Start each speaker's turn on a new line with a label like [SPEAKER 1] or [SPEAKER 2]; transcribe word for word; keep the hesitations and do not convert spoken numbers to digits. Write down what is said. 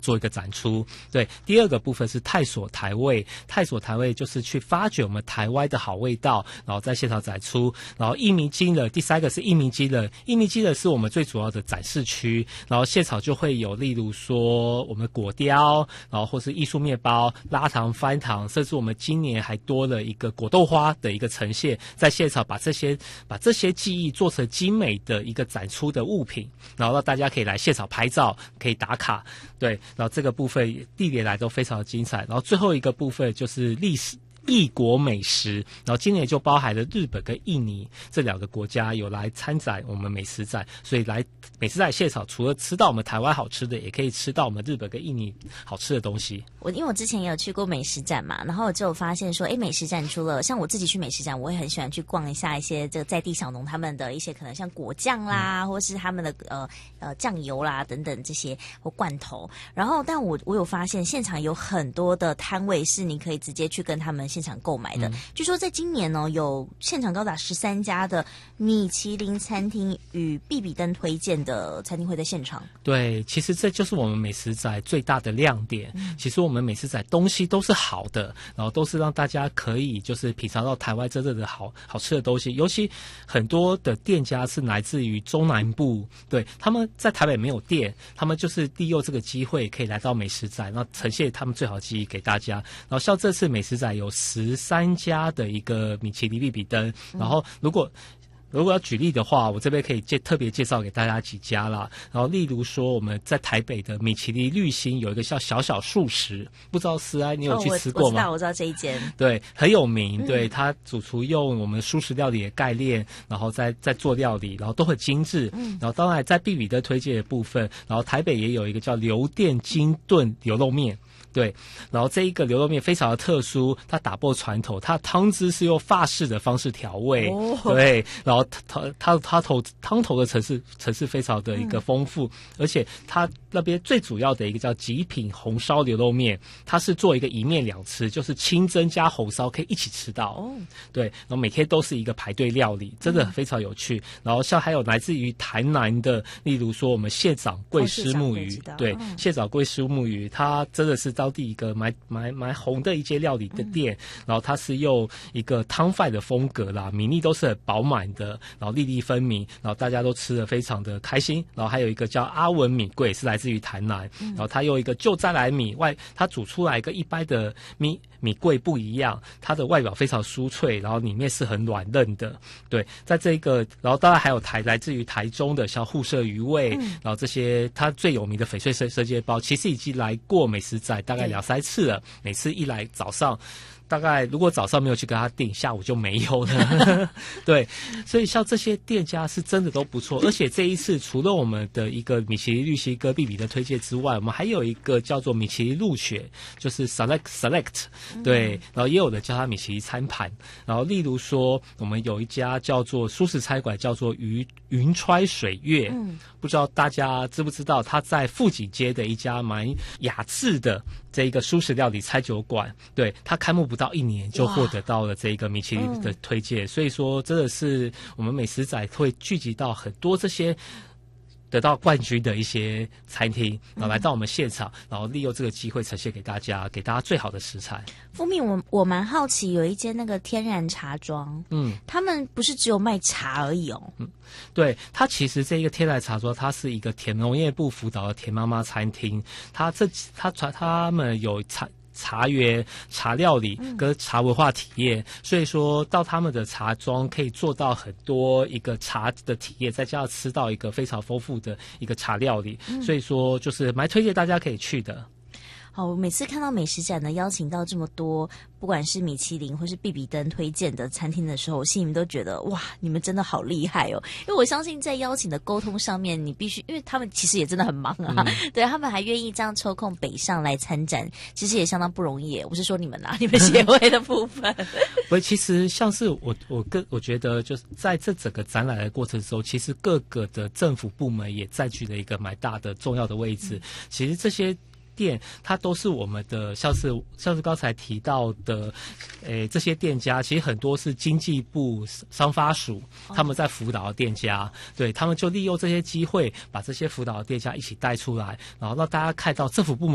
[SPEAKER 1] 做一个展出。对，第二个部分是探索台味，探索台味就是去发掘我们台湾的好味道，然后在现场展出。然后一鸣惊人，第三个是一鸣惊人，一鸣惊人是我们最主要的展示区，然后现场就会有例如说我们果雕，然后或是艺术面包、拉糖、翻糖，甚至我们今年还多了一个果豆花的一个呈现，在现场把这些把这些技艺做成精美的一个展出的物品，然后让大家可以来现场拍照，可以打卡。对，然后这个部分历年来都非常的精彩。然后最后一个部分就是历史异国美食，然后今年就包含了日本跟印尼这两个国家有来参展我们美食展，所以来美食展现场除了吃到我们台湾好吃的，也可以吃到我们日本跟印尼好吃的东西。
[SPEAKER 2] 我因为我之前也有去过美食展嘛，然后我就发现说，哎，美食展除了像我自己去美食展，我也很喜欢去逛一下一些这个在地小农他们的一些可能像果酱啦，嗯、或是他们的呃呃酱油啦等等这些或罐头。然后，但我我有发现现场有很多的摊位是你可以直接去跟他们现场购买的。嗯、据说在今年呢，有现场高达十三家的米其林餐厅与必比登推荐的餐厅会在现场。
[SPEAKER 1] 对，其实这就是我们美食展最大的亮点。嗯、其实我们美食展东西都是好的，然后都是让大家可以就是品尝到台湾真正的好好吃的东西。尤其很多的店家是来自于中南部，对，他们在台北没有店，他们就是利用这个机会可以来到美食展，然后呈现他们最好的记忆给大家。然后像这次美食展有十三家的一个米其林必比登，然后如果如果要举例的话，我这边可以介特别介绍给大家几家啦。然后例如说我们在台北的米其林绿星有一个叫小小素食，不知道思安你有去吃过吗？
[SPEAKER 2] 哦、我, 我知道我知道这一间，
[SPEAKER 1] 对，很有名。嗯、对，他主厨用我们素食料理的概念，然后再再做料理，然后都很精致。嗯、然后当然在必比登推荐的部分，然后台北也有一个叫流店金炖牛肉面。对，然后这一个牛肉面非常的特殊，它打破传统，它的汤汁是用法式的方式调味，哦、对，然后它它它头汤头的层次层次非常的一个丰富，嗯、而且它那边最主要的一个叫极品红烧牛肉面，它是做一个一面两吃，就是清蒸加红烧可以一起吃到，哦、对，然后每天都是一个排队料理，真的非常有趣。嗯、然后像还有来自于台南的，例如说我们蟹掌柜虱目鱼，哦、对，嗯、蟹掌柜虱目鱼，它真的是当地一个蛮蛮蛮红的一间料理的店，嗯、然后它是用一个汤饭的风格啦，米粒都是很饱满的，然后粒粒分明，然后大家都吃得非常的开心。然后还有一个叫阿文米柜，是来自于台南，嗯、然后它用一个旧再来米外，它煮出来跟一般的米米柜不一样，它的外表非常酥脆，然后里面是很软嫩的。对，在这个，然后当然还有台来自于台中的像互社鱼味，嗯、然后这些它最有名的翡翠生生煎包，其实已经来过美食展大概两三次了，每次一来早上。大概如果早上没有去跟他订，下午就没有了。对，所以像这些店家是真的都不错，而且这一次除了我们的一个米其林绿星跟必比的推荐之外，我们还有一个叫做米其林入选，就是 select select， 对，然后也有的叫它米其林餐盘。然后例如说，我们有一家叫做素食餐馆，叫做云云川水月，嗯、不知道大家知不知道，它在富锦街的一家蛮雅致的这一个素食料理餐酒馆，对，它开幕不到一年就获得到了这一个米其林的推荐，嗯、所以说真的是我们美食展会聚集到很多这些得到冠军的一些餐厅，然后来到我们现场，然后利用这个机会呈现给大家，给大家最好的食材。
[SPEAKER 2] 富密，我我蛮好奇，有一间那个天然茶庄，嗯，他们不是只有卖茶而已哦，
[SPEAKER 1] 嗯，对，它其实这一个天然茶庄，它是一个田农业部辅导的田妈妈餐厅，它这它他们有茶。茶园、茶料理跟茶文化体验，嗯、所以说到他们的茶庄可以做到很多一个茶的体验，再加上吃到一个非常丰富的一个茶料理，嗯、所以说就是蛮推荐大家可以去的。
[SPEAKER 2] 好，我每次看到美食展呢，邀请到这么多，不管是米其林或是必比登推荐的餐厅的时候，我心里面都觉得哇，你们真的好厉害哦！因为我相信在邀请的沟通上面，你必须，因为他们其实也真的很忙啊，嗯、对他们还愿意这样抽空北上来参展，其实也相当不容易。我是说你们啊，你们协会的部分。
[SPEAKER 1] 不，其实像是我，我跟我觉得就是在这整个展览的过程中，其实各个的政府部门也占据了一个蛮大的重要的位置。嗯、其实这些店它都是我们的，像是像是刚才提到的，诶，这些店家其实很多是经济部商发署他们在辅导的店家，对，他们就利用这些机会把这些辅导的店家一起带出来，然后让大家看到政府部门